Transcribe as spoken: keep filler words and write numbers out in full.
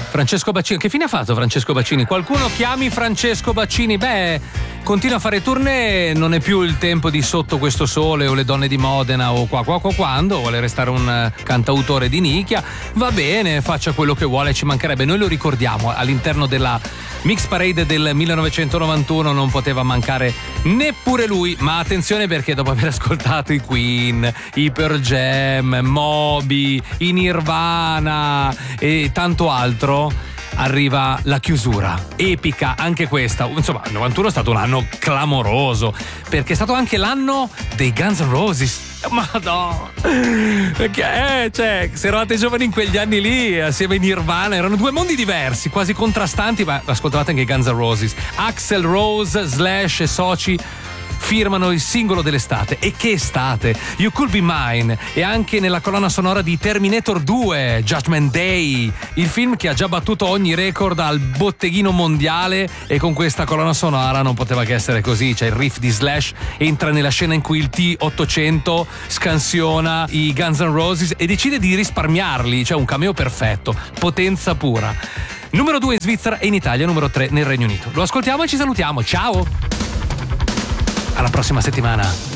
Francesco Baccini, che fine ha fatto Francesco Baccini? Qualcuno chiami Francesco Baccini? Beh, continua a fare tournée, non è più il tempo di Sotto questo sole o Le donne di Modena o qua qua qua quando, vuole restare un cantautore di nicchia, va bene, faccia quello che vuole, ci mancherebbe. Noi lo ricordiamo, all'interno della Mix Parade del millenovecentonovantuno non poteva mancare neppure lui, ma attenzione perché dopo aver ascoltato i Queen, i Pearl Jam, Moby, i Nirvana e tanto altro, arriva la chiusura epica, anche questa. Insomma, il novantuno è stato un anno clamoroso perché è stato anche l'anno dei Guns N' Roses. Madonna, perché eh, cioè, se eravate giovani in quegli anni lì assieme ai Nirvana erano due mondi diversi, quasi contrastanti, ma ascoltavate anche i Guns N' Roses. Axl Rose, Slash e soci firmano il singolo dell'estate. E che estate! You Could Be Mine. E anche nella colonna sonora di Terminator due, Judgment Day, il film che ha già battuto ogni record al botteghino mondiale, e con questa colonna sonora non poteva che essere così. C'è il riff di Slash, entra nella scena in cui il T ottocento scansiona i Guns N' Roses e decide di risparmiarli, cioè un cameo perfetto, potenza pura. Numero due in Svizzera e in Italia, numero tre nel Regno Unito. Lo ascoltiamo e ci salutiamo, ciao! Alla prossima settimana.